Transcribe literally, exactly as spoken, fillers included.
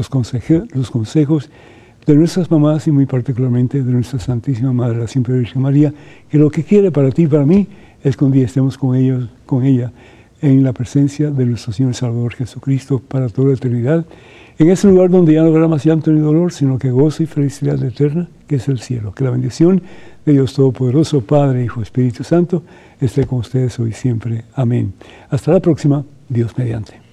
los, conseje, los consejos de nuestras mamás y muy particularmente de nuestra Santísima Madre, la Siempre Virgen María, que lo que quiere para ti y para mí es que un día estemos con ellos, con ella, en la presencia de nuestro Señor y Salvador Jesucristo para toda la eternidad, en ese lugar donde ya no habrá más llanto ni dolor, sino que gozo y felicidad eterna, que es el cielo. Que la bendición de Dios Todopoderoso, Padre, Hijo, Espíritu Santo, esté con ustedes hoy y siempre. Amén. Hasta la próxima, Dios mediante.